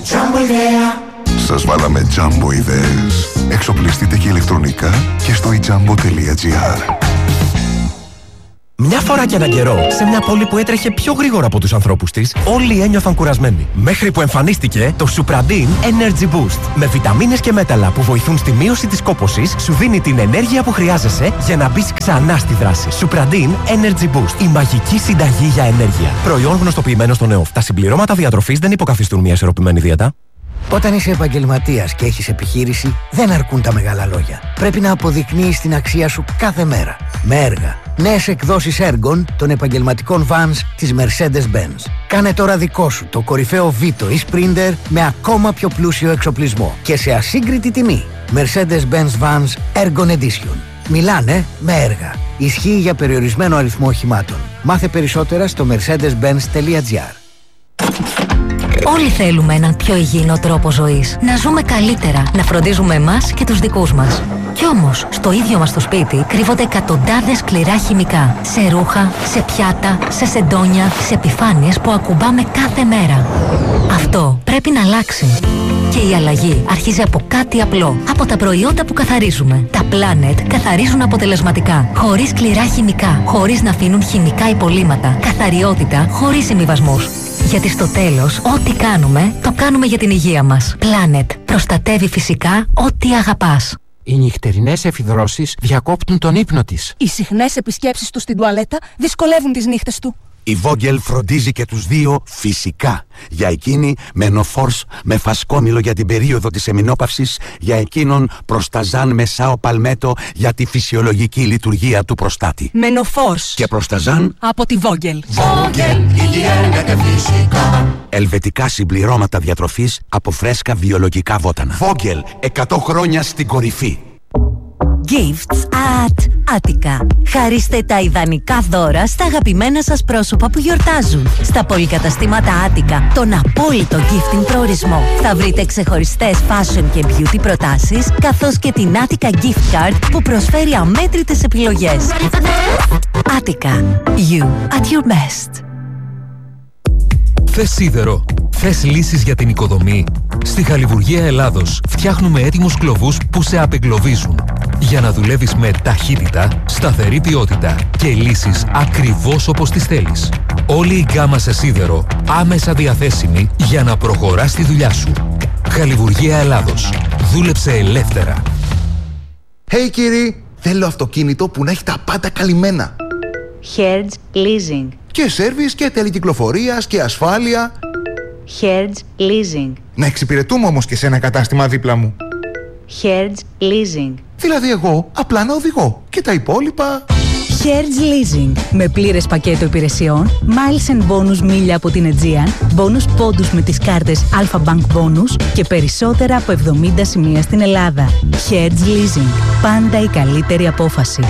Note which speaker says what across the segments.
Speaker 1: Σας βάλαμε Jumbo ιδέες. Εξοπλιστείτε και ηλεκτρονικά και στο ijumbo.gr.
Speaker 2: Μια φορά και έναν καιρό, σε μια πόλη που έτρεχε πιο γρήγορα από τους ανθρώπους της, όλοι ένιωθαν κουρασμένοι. Μέχρι που εμφανίστηκε το Supradin Energy Boost. Με βιταμίνες και μέταλλα που βοηθούν στη μείωση της κόπωσης, σου δίνει την ενέργεια που χρειάζεσαι για να μπεις ξανά στη δράση. Supradin Energy Boost. Η μαγική συνταγή για ενέργεια. Προϊόν γνωστοποιημένο στο νεό. Τα συμπληρώματα διατροφής δεν υποκαθιστούν μια ισορροπημένη δίαιτα.
Speaker 3: Όταν είσαι επαγγελματίας και έχεις επιχείρηση, δεν αρκούν τα μεγάλα λόγια. Πρέπει να αποδεικνύεις την αξία σου κάθε μέρα. Με έργα. Νέες εκδόσεις έργων των επαγγελματικών vans της Mercedes-Benz. Κάνε τώρα δικό σου το κορυφαίο Vito ή Sprinter με ακόμα πιο πλούσιο εξοπλισμό και σε ασύγκριτη τιμή. Mercedes-Benz Vans Ergon Edition. Μιλάνε με έργα. Ισχύει για περιορισμένο αριθμό οχημάτων. Μάθε περισσότερα στο mercedes-benz.gr.
Speaker 4: Όλοι θέλουμε έναν πιο υγιεινό τρόπο ζωής. Να ζούμε καλύτερα, να φροντίζουμε εμάς και τους δικούς μας. Κι όμως, στο ίδιο μας το σπίτι κρύβονται εκατοντάδες σκληρά χημικά. Σε ρούχα, σε πιάτα, σε σεντόνια, σε επιφάνειες που ακουμπάμε κάθε μέρα. Αυτό πρέπει να αλλάξει. Και η αλλαγή αρχίζει από κάτι απλό. Από τα προϊόντα που καθαρίζουμε. Τα Planet καθαρίζουν αποτελεσματικά. Χωρίς σκληρά χημικά. Χωρίς να αφήνουν χημικά υπολείμματα. Καθαριότητα χωρίς συμβιβασμούς. Γιατί στο τέλος, ό,τι κάνουμε, το κάνουμε για την υγεία μας. Planet. Προστατεύει φυσικά ό,τι αγαπάς.
Speaker 5: Οι νυχτερινές εφιδρώσεις διακόπτουν τον ύπνο της.
Speaker 6: Οι συχνές επισκέψεις του στην τουαλέτα δυσκολεύουν τις νύχτες του.
Speaker 7: Η Vogel φροντίζει και τους δύο φυσικά. Για εκείνη Menopause με φασκόμηλο για την περίοδο της εμεινόπαυσης, για εκείνον Προσταζάν με Σάο Παλμέτο για τη φυσιολογική λειτουργία του προστάτη.
Speaker 6: Menopause
Speaker 7: και Προσταζάν
Speaker 6: από τη Vogel.
Speaker 7: Vogel, υγιεινά φυσικά. Ελβετικά συμπληρώματα διατροφής από φρέσκα βιολογικά βότανα. Vogel, 100 χρόνια στην κορυφή.
Speaker 8: Gifts at Attica. Χαρίστε τα ιδανικά δώρα στα αγαπημένα σας πρόσωπα που γιορτάζουν. Στα πολυκαταστήματα Attica, τον απόλυτο gifting προορισμό. Θα βρείτε ξεχωριστές fashion και beauty προτάσεις, καθώς και την Attica Gift Card που προσφέρει αμέτρητες επιλογές. Attica. You at your best.
Speaker 9: Θες σίδερο? Θες λύσεις για την οικοδομή? Στη Χαλιβουργία Ελλάδος φτιάχνουμε έτοιμους κλωβούς που σε απεγκλωβίζουν. Για να δουλεύεις με ταχύτητα, σταθερή ποιότητα και λύσεις ακριβώς όπως τις θέλεις. Όλη η γκάμα σε σίδερο άμεσα διαθέσιμη για να προχωράς τη δουλειά σου. Χαλιβουργία Ελλάδος. Δούλεψε ελεύθερα.
Speaker 10: Hey κύριοι, θέλω αυτοκίνητο που να έχει τα πάντα καλυμμένα.
Speaker 11: Hertz Leasing.
Speaker 10: Και σέρβις και τέλη κυκλοφορίας και ασφάλεια.
Speaker 11: Hertz Leasing.
Speaker 10: Να εξυπηρετούμε όμως και σε ένα κατάστημα δίπλα μου.
Speaker 11: Hertz Leasing.
Speaker 10: Δηλαδή εγώ απλά να οδηγώ και τα υπόλοιπα...
Speaker 6: Hertz Leasing. Με πλήρες πακέτο υπηρεσιών, miles and bonus μίλια από την Aegean, bonus πόντους με τις κάρτες Alpha Bank Bonus και περισσότερα από 70 σημεία στην Ελλάδα. Hertz Leasing. Πάντα η καλύτερη απόφαση.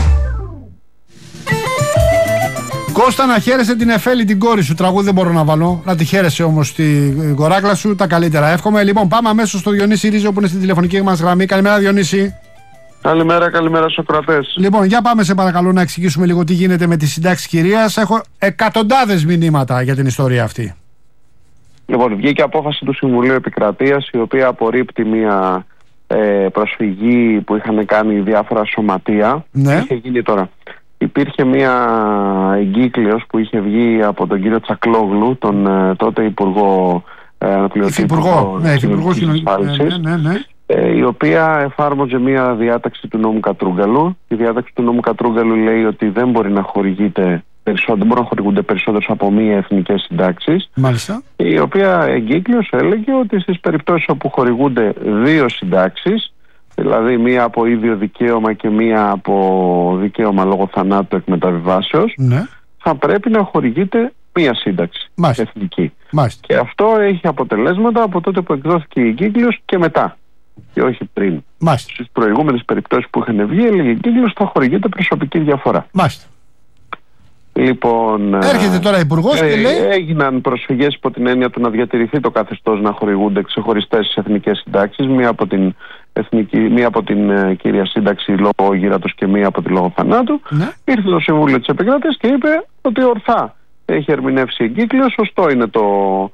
Speaker 12: Κώστα, να χαίρεσαι την Εφέλη, την κόρη σου. Τραγούδι δεν μπορώ να βάλω. Να τη χαίρεσαι όμως την κοράκλα σου. Τα καλύτερα. Εύχομαι. Λοιπόν, πάμε αμέσως στο Διονύση Ρίζο που είναι στην τηλεφωνική μας γραμμή. Καλημέρα, Διονύση.
Speaker 13: Καλημέρα στους ακροατές.
Speaker 12: Λοιπόν, για πάμε σε παρακαλώ να εξηγήσουμε λίγο τι γίνεται με τις συντάξεις κυρίας. Έχω εκατοντάδες μηνύματα για την ιστορία αυτή.
Speaker 13: Λοιπόν, βγήκε απόφαση του Συμβουλίου Επικρατείας, η οποία απορρίπτει μια προσφυγή που είχαν κάνει διάφορα σωματεία.
Speaker 12: Ναι.
Speaker 13: Είχε γίνει τώρα. Υπήρχε μια εγκύκλειος που είχε βγει από τον κύριο Τσακλόγλου, τον τότε Υπουργό Κοινωνικής Ασφάλισης, η οποία εφάρμοζε μια διάταξη του νόμου Κατρούγκαλου. Η διάταξη του νόμου Κατρούγκαλου λέει ότι δεν μπορεί να χορηγείται δεν μπορούν να χορηγούνται περισσότερες από μία εθνικές συντάξεις.
Speaker 12: Μάλιστα.
Speaker 13: Η οποία εγκύκλειος έλεγε ότι στις περιπτώσεις όπου χορηγούνται δύο συντάξεις, δηλαδή μία από ίδιο δικαίωμα και μία από δικαίωμα λόγω θανάτου εκμεταβιβάσεως,
Speaker 12: ναι,
Speaker 13: θα πρέπει να χορηγείται μία σύνταξη εθνική.
Speaker 12: Μάλιστα.
Speaker 13: Και αυτό έχει αποτελέσματα από τότε που εκδόθηκε η εγκύκλειος και μετά, και όχι πριν.
Speaker 12: Μάλιστα.
Speaker 13: Στις προηγούμενες περιπτώσεις που είχαν βγει, έλεγε η εγκύκλειος θα χορηγείται προσωπική διαφορά.
Speaker 12: Μάλιστα.
Speaker 13: Λοιπόν,
Speaker 12: έρχεται τώρα υπουργός και λέει...
Speaker 13: έγιναν προσφυγές υπό την έννοια του να διατηρηθεί το καθεστώς να χορηγούνται ξεχωριστές εθνικές συντάξεις, μία από την κύρια σύνταξη λόγω γύρατος και μία από τη λόγω θανάτου.
Speaker 12: Ναι.
Speaker 13: Ήρθε το Συμβούλιο της Επικράτειας και είπε ότι ορθά έχει ερμηνεύσει η εγκύκλειος, σωστό είναι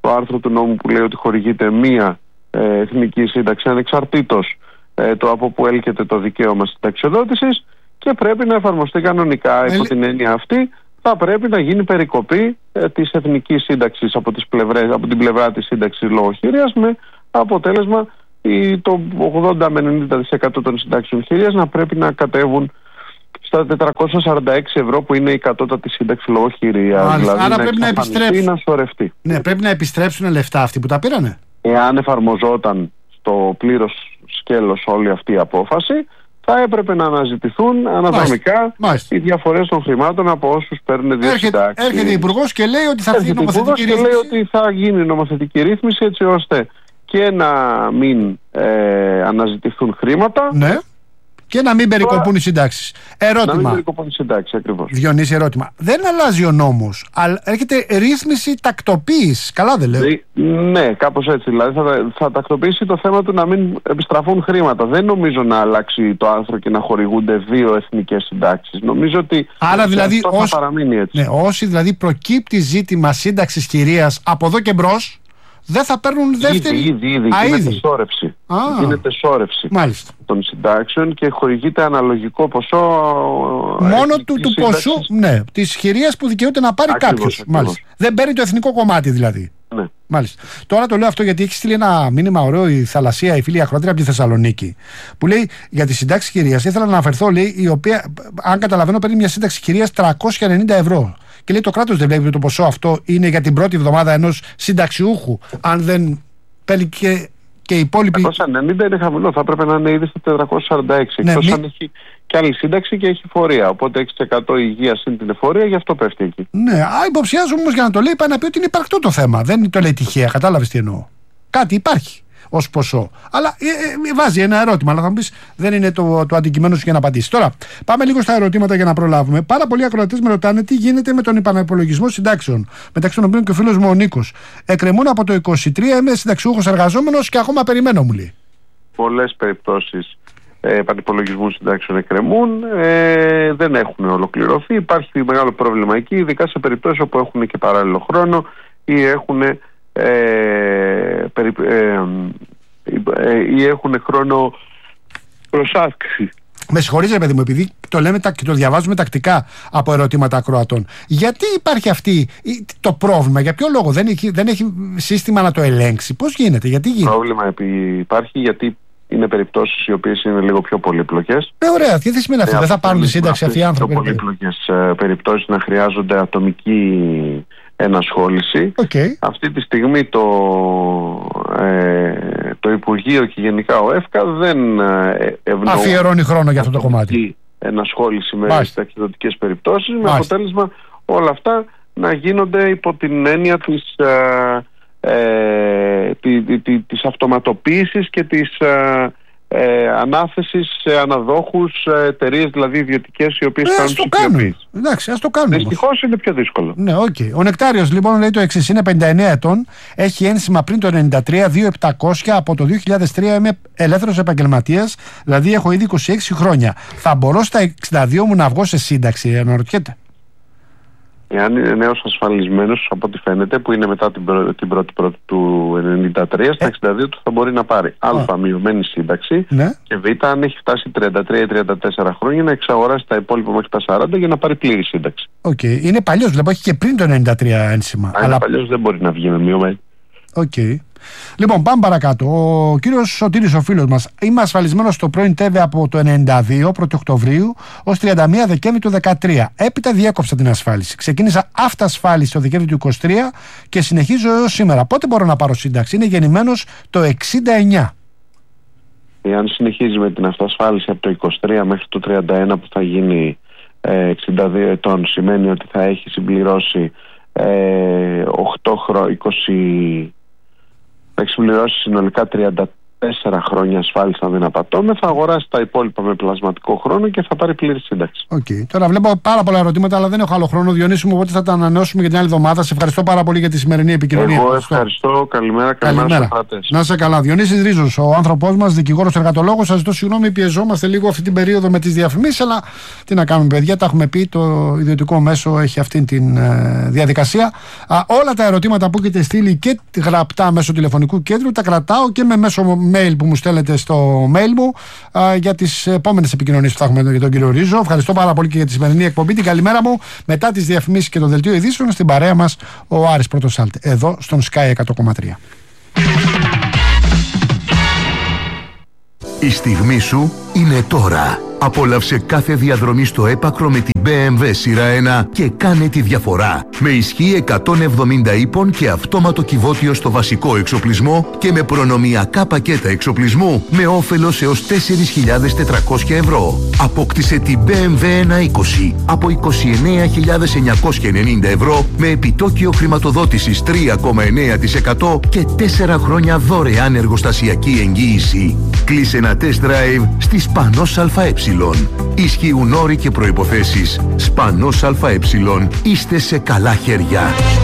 Speaker 13: το άρθρο του νόμου που λέει ότι χορηγείται μία εθνική σύνταξη ανεξαρτήτως το από που έλκεται το δικαίωμα συνταξιοδότησης, και πρέπει να εφαρμοστεί κανονικά. Υπό την έννοια αυτή θα πρέπει να γίνει περικοπή της εθνικής σύνταξης από την πλευρά της σύνταξης λογοχειρίας, με αποτέλεσμα το 80 με 90% των συντάξεων χειρίας να πρέπει να κατέβουν στα 446 ευρώ που είναι η κατώτατη σύνταξη λογοχειρίας. Δηλαδή
Speaker 12: άρα πρέπει να επιστρέψουν.
Speaker 13: Να σωρευτεί.
Speaker 12: Ναι, πρέπει να επιστρέψουν λεφτά αυτοί που τα πήρανε.
Speaker 13: Εάν εφαρμοζόταν στο πλήρως σκέλος όλη αυτή η απόφαση, θα έπρεπε να αναζητηθούν αναδρομικά οι διαφορές των χρημάτων από όσους παίρνουν δύο συντάξεις.
Speaker 12: Έρχεται η Υπουργός και λέει ότι θα γίνει νομοθετική ρύθμιση.
Speaker 13: Και λέει ότι θα γίνει νομοθετική ρύθμιση έτσι ώστε και να μην αναζητηθούν χρήματα.
Speaker 12: Ναι. Και να μην περικοπούν οι συντάξεις. Ερώτημα.
Speaker 13: Να μην περικοπούν οι συντάξεις, ακριβώς.
Speaker 12: Διονύση, ερώτημα. Δεν αλλάζει ο νόμος, αλλά έρχεται ρύθμιση τακτοποίησης. Καλά δεν λέω?
Speaker 13: Ναι, κάπως έτσι. Δηλαδή θα τακτοποιήσει το θέμα του να μην επιστραφούν χρήματα. Δεν νομίζω να αλλάξει το άρθρο και να χορηγούνται δύο εθνικές συντάξεις. Νομίζω ότι
Speaker 12: άρα δηλαδή
Speaker 13: θα παραμείνει έτσι.
Speaker 12: Ναι, όσοι δηλαδή προκύπτει ζήτημα σύνταξης χειρίας από εδώ και μπρος, δεν θα παίρνουν δεύτερη.
Speaker 13: Ήδη γίνεται σώρευση. Γίνεται σώρευση των συντάξεων και χορηγείται αναλογικό ποσό.
Speaker 12: Μόνο του ποσού, ναι, της χειρίας που δικαιούται να πάρει κάποιος. Δεν παίρνει το εθνικό κομμάτι δηλαδή.
Speaker 13: Ναι.
Speaker 12: Μάλιστα. Τώρα το λέω αυτό γιατί έχει στείλει ένα μήνυμα ωραίο η Θαλασσία, η φίλη ακροάτρια από τη Θεσσαλονίκη, που λέει για τη συντάξη χειρίας. Ήθελα να αναφερθώ, λέει, η οποία, αν καταλαβαίνω, παίρνει μια σύνταξη χειρίας 390 ευρώ. Και λέει το κράτος δεν βλέπει ότι το ποσό αυτό είναι για την πρώτη εβδομάδα ενός συνταξιούχου, αν δεν παίρνει και οι υπόλοιποι.
Speaker 13: 390 είναι χαμηλό, θα έπρεπε να είναι ήδη στα 446.
Speaker 12: Ναι,
Speaker 13: εκτός αν έχει και άλλη σύνταξη και έχει φορεία. Οπότε 6% υγεία συν την εφορία, γι' αυτό πέφτει εκεί.
Speaker 12: Ναι, υποψιάζομαι όμως για να το λέει, πάει να πει ότι είναι υπαρκτό το θέμα. Δεν το λέει τυχαία, κατάλαβες τι εννοώ. Κάτι υπάρχει ως ποσό. Αλλά βάζει ένα ερώτημα, αλλά θα μου πεις δεν είναι το αντικείμενο σου για να απαντήσει. Τώρα, πάμε λίγο στα ερωτήματα για να προλάβουμε. Πάρα πολλοί ακροατές με ρωτάνε τι γίνεται με τον επαναπολογισμό συντάξεων, μεταξύ των οποίων και ο φίλος μου ο Νίκος. Εκκρεμούν από το 23, είμαι συνταξιούχος εργαζόμενος και ακόμα περιμένω, μου λέει.
Speaker 13: Πολλές περιπτώσεις επανυπολογισμού συντάξεων εκκρεμούν, δεν έχουν ολοκληρωθεί. Υπάρχει μεγάλο πρόβλημα εκεί, ειδικά σε περιπτώσεις όπου έχουν και παράλληλο χρόνο ή έχουν χρόνο προσάσκηση.
Speaker 12: Με συγχωρείς ρε παιδί μου, επειδή το λέμε και το διαβάζουμε τακτικά από ερωτήματα ακροατών. Γιατί υπάρχει το πρόβλημα, για ποιο λόγο δεν έχει σύστημα να το ελέγξει, πώς γίνεται, γιατί γίνεται?
Speaker 13: Πρόβλημα υπάρχει γιατί είναι περιπτώσεις οι οποίες είναι λίγο πιο πολύπλοκες.
Speaker 12: Ωραία, τι σημαίνει αυτό, δεν θα πάρουν τη σύνταξη αυτοί οι άνθρωποι?
Speaker 13: Πιο πολύπλοκες περιπτώσεις να χρειάζονται ατομική ενασχόληση. Αυτή τη στιγμή το Υπουργείο και γενικά ο ΕΦΚΑ δεν
Speaker 12: αφιερώνει χρόνο για αυτό το κομμάτι.
Speaker 13: Ενασχόληση με συνταξιδοτικές περιπτώσεις, με αποτέλεσμα όλα αυτά να γίνονται υπό την έννοια της αυτοματοποίησης και της ανάθεσης σε αναδόχους, εταιρείες δηλαδή ιδιωτικές οι οποίες κάνουν ψηφιοποίηση.
Speaker 12: Εντάξει, ας το κάνουμε.
Speaker 13: Δυστυχώς είναι πιο δύσκολο.
Speaker 12: Ναι, Ο Νεκτάριος λοιπόν λέει το εξής: είναι 59 ετών, έχει ένσημα πριν το 93, 2.700, από το 2003 είμαι ελεύθερος επαγγελματίας, δηλαδή έχω ήδη 26 χρόνια. Θα μπορώ στα 62 μου να βγω σε σύνταξη, αναρωτιέται.
Speaker 13: Εάν είναι νέος ασφαλισμένος, από ό,τι φαίνεται, που είναι μετά την πρώτη του 93, στα 62 του θα μπορεί να πάρει α μειωμένη σύνταξη και β αν έχει φτάσει 33 ή 34 χρόνια να εξαγοράσει τα υπόλοιπα μέχρι τα 40 για να πάρει πλήρη σύνταξη.
Speaker 12: Είναι παλιός, δηλαδή έχει και πριν το 93 ένσημα.
Speaker 13: Αλλά παλιός δεν μπορεί να βγει με μειωμένη.
Speaker 12: Λοιπόν, πάμε παρακάτω. Ο κύριος Σωτήρης, ο φίλος μας, είμαι ασφαλισμένος στο πρώην ΤΕΒΕ από το 92, 1η Οκτωβρίου, ως 31 Δεκέμβρη του 2013. Έπειτα διέκοψα την ασφάλιση. Ξεκίνησα αυτασφάλιση το Δεκέμβρη του 23 και συνεχίζω έως σήμερα. Πότε μπορώ να πάρω σύνταξη? Είναι γεννημένος το 69.
Speaker 13: Εάν συνεχίζει με την αυτασφάλιση από το 23 μέχρι το 31 που θα γίνει 62 ετών, σημαίνει ότι θα έχει συμπληρώσει 8 χρόνια, 20... θα έχει συμπληρώσει συνολικά 34 4 χρόνια ασφάλιση, αν δεν απατώμε, θα αγοράσει τα υπόλοιπα με πλασματικό χρόνο και θα πάρει πλήρη σύνταξη.
Speaker 12: Τώρα βλέπω πάρα πολλά ερωτήματα, αλλά δεν έχω άλλο χρόνο. Διονύση μου, οπότε θα τα ανανεώσουμε για την άλλη εβδομάδα. Σε ευχαριστώ πάρα πολύ για τη σημερινή επικοινωνία.
Speaker 13: Εγώ ευχαριστώ. Καλημέρα στους κρατές.
Speaker 12: Να είσαι καλά. Διονύσης Ρίζος, ο άνθρωπός μας, δικηγόρος εργατολόγος. Σας ζητώ συγγνώμη, πιεζόμαστε λίγο αυτή την περίοδο με τις διαφημίσεις, αλλά τι να κάνουμε, παιδιά, τα έχουμε πει. Το ιδιωτικό μέσο έχει αυτή τη διαδικασία. Όλα τα ερωτήματα που έχετε στείλει και γραπτά μέσω τηλεφωνικού κέντρου τα κρατάω και με μέσω mail που μου στέλνετε στο mail μου για τις επόμενες επικοινωνίες που θα έχουμε για τον κύριο Ρίζο. Ευχαριστώ πάρα πολύ και για τη σημερινή εκπομπή. Την καλημέρα μου μετά τις διαφημίσεις και το δελτίο ειδήσεων στην παρέα μας ο Άρης Πρωτοσάλτη, εδώ στον Sky 100,3.
Speaker 14: Η στιγμή σου είναι τώρα. Απόλαυσε κάθε διαδρομή στο έπακρο με την BMW σειρά 1 και κάνε τη διαφορά. Με ισχύ 170 ύπων και αυτόματο κυβότιο στο βασικό εξοπλισμό και με προνομιακά πακέτα εξοπλισμού με όφελος έως 4.400 ευρώ. Απόκτησε την BMW 120 από 29.990 ευρώ με επιτόκιο χρηματοδότησης 3,9% και 4 χρόνια δωρεάν εργοστασιακή εγγύηση. Κλείσε ένα test drive στη Σπανός ΑΕ. Ισχύουν όροι και προϋποθέσεις. Σπανός ΑΕ. Είστε σε καλά χέρια.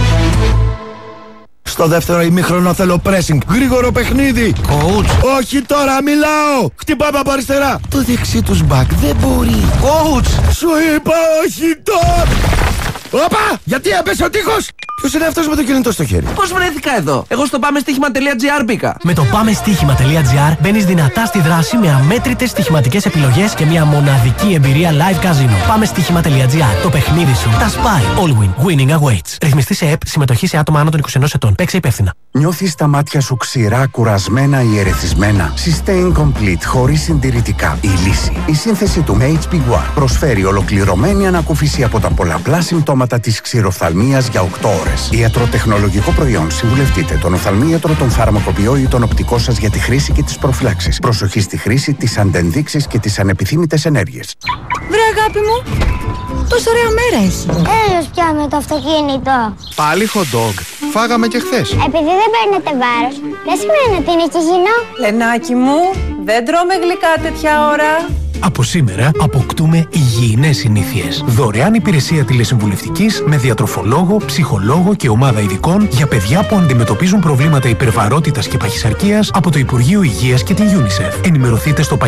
Speaker 15: Στο δεύτερο ημίχρονο θέλω pressing. Γρήγορο παιχνίδι. Coach. Όχι τώρα, μιλάω. Χτυπάμε από αριστερά. Το δεξί τους μπακ δεν μπορεί. Coach. Σου είπα όχι τώρα. Όπα! Γιατί έπεσε ο τείχος! Ποιος είναι αυτός με το κινητό στο χέρι?
Speaker 16: Πώς βρέθηκα εδώ? Εγώ στο πάμεστοίχημα.gr μπήκα.
Speaker 2: Με το πάμεστοίχημα.gr μπαίνεις δυνατά στη δράση με αμέτρητες στοιχηματικές επιλογές και μια μοναδική εμπειρία live casino. Πάμεστοίχημα.gr. Το παιχνίδι σου. Τα spy. All win. Winning awaits. Ρυθμιστή σε ΕΠ. Συμμετοχή σε άτομα άνω των 21 ετών. Παίξε υπεύθυνα.
Speaker 7: Νιώθεις τα μάτια σου ξηρά, κουρασμένα ή ερεθισμένα? Sustain Complete χωρίς συντηρητικά. Η λύση. Η σύνθεση του HB1 προσφέρει ολοκληρωμένη ανακούφιση από τα πολλαπλά συμπτώματα της ξηροφθαλμίας για 8 ώρες. Ιατροτεχνολογικό προϊόν. Συμβουλευτείτε τον οφθαλμίατρο, τον φαρμακοποιό ή τον οπτικό σας για τη χρήση και τις προφυλάξεις. Προσοχή στη χρήση, τις αντενδείξεις και τις ανεπιθύμητες ενέργειες.
Speaker 17: Βρε αγάπη μου, τόσο ωραία μέρα έχει.
Speaker 18: Έλος πια με το αυτοκίνητο.
Speaker 10: Πάλι hot dog. Φάγαμε και χθες.
Speaker 18: Επειδή δεν παίρνετε βάρος, δεν σημαίνει ότι είναι υγιεινό.
Speaker 17: Λενάκι μου, δεν τρώμε γλυκά τέτοια ώρα.
Speaker 2: Από σήμερα αποκτούμε υγιεινές συνήθειες. Δωρεάν υπηρεσία τηλεσυμβουλευτικής με διατροφολόγο, ψυχολόγο και ομάδα ειδικών για παιδιά που αντιμετωπίζουν προβλήματα υπερβαρότητας και παχυσαρκίας από το Υπουργείο Υγείας και την UNICEF. Ενημερωθείτε στο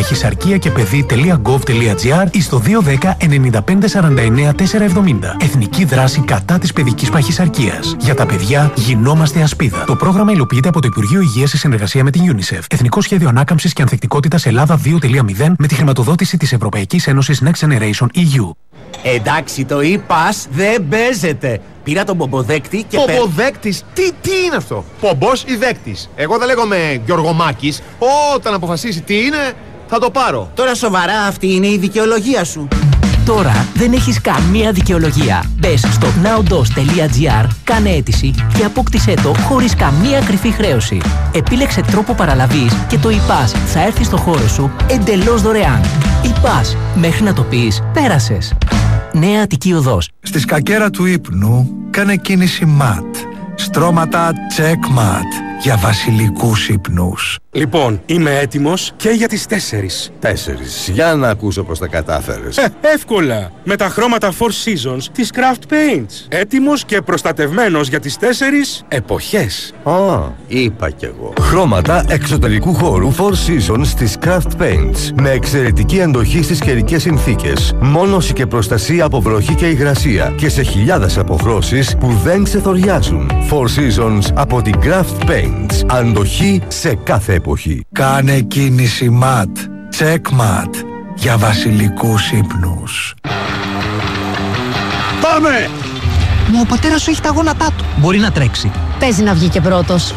Speaker 2: παχυσαρκία-και-παιδί.gov.gr ή στο 210 95 49 470. Εθνική δράση κατά της παιδικής παχυσαρκίας. Για τα παιδιά γινόμαστε ασπίδα. Το πρόγραμμα υλοποιείται από το Υπουργείο Υγείας σε συνεργασία με την UNICEF. Εθνικό Σχέδιο Ανάκαμψης και Ανθεκτικότητας Ελλάδα 2.0 με τη χρηματοδότηση της Ευρωπαϊκής Ένωσης Next Generation EU.
Speaker 19: Εντάξει, το e-pass δεν παίζεται. Πήρα τον πομποδέκτη και...
Speaker 10: Πομποδέκτης? Τι είναι αυτό? Πομπός ή δέκτης? Εγώ δεν λέγομαι Γιωργομάκης. Όταν αποφασίσει τι είναι, θα το πάρω.
Speaker 19: Τώρα σοβαρά, αυτή είναι η δικαιολογία σου?
Speaker 20: Τώρα δεν έχεις καμία δικαιολογία. Μπες στο nowdos.gr, κάνε αίτηση και απόκτησέ το χωρίς καμία κρυφή χρέωση. Επίλεξε τρόπο παραλαβής και το e-pass θα έρθει στο χώρο σου εντελώς δωρεάν. E-pass, μέχρι να το πεις, πέρασες. Νέα Αττική Οδός.
Speaker 15: Στη σκακέρα του ύπνου κάνε κίνηση MAT. Στρώματα checkmat για βασιλικούς ύπνους.
Speaker 21: Λοιπόν, είμαι έτοιμος και για τις 4.
Speaker 22: 4. Για να ακούσω πως τα κατάφερες.
Speaker 21: Εύκολα. Με τα χρώματα 4 Seasons της Craft Paints. Έτοιμος και προστατευμένος για τις 4 εποχές.
Speaker 22: Είπα κι εγώ. Χρώματα εξωτερικού χώρου 4 Seasons της Craft Paints. Με εξαιρετική αντοχή στις καιρικές συνθήκες. Μόνωση και προστασία από βροχή και υγρασία. Και σε χιλιάδες αποχρώσεις που δεν ξεθοριάζουν. 4 Seasons από την Craft Paints. Αντοχή σε κάθε εποχή.
Speaker 15: Κάνε κίνηση MAT. Checkmat για βασιλικούς ύπνους.
Speaker 3: Πάμε! Μα ο πατέρας σου έχει τα γόνατά του.
Speaker 2: Μπορεί να τρέξει.
Speaker 3: Παίζει να βγει και πρώτος.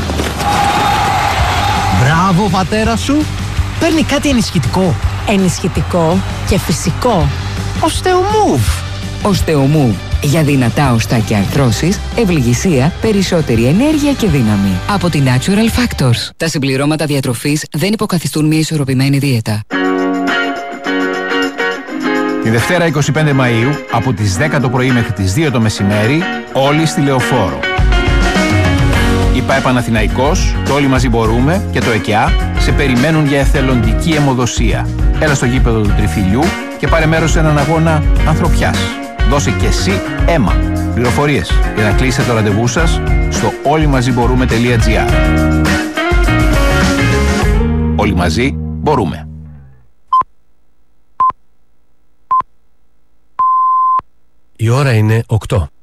Speaker 2: Μπράβο, πατέρα σου. Παίρνει κάτι ενισχυτικό.
Speaker 3: Ενισχυτικό και φυσικό.
Speaker 2: Osteomove.
Speaker 23: Osteomove. Για δυνατά οστά και αρθρώσεις, ευληγησία, περισσότερη ενέργεια και δύναμη. Από τη Natural Factors. Τα συμπληρώματα διατροφής δεν υποκαθιστούν μια ισορροπημένη δίαιτα.
Speaker 5: Τη Δευτέρα 25 Μαΐου, από τις 10 το πρωί μέχρι τις 2 το μεσημέρι, όλοι στη Λεωφόρο. Η ΚΑΕ Παναθηναϊκός, το Όλοι Μαζί Μπορούμε και το ΕΚΕΑ σε περιμένουν για εθελοντική αιμοδοσία. Έλα στο γήπεδο του Τριφυλιού και πάρε μέρος σε έναν αγώνα ανθρωπιάς. Δώσε και εσύ αίμα. Πληροφορίες για να κλείσετε το ραντεβού σας στο όλοιμαζιμπορούμε.gr. Όλοι μαζί μπορούμε.
Speaker 2: Η ώρα είναι 8.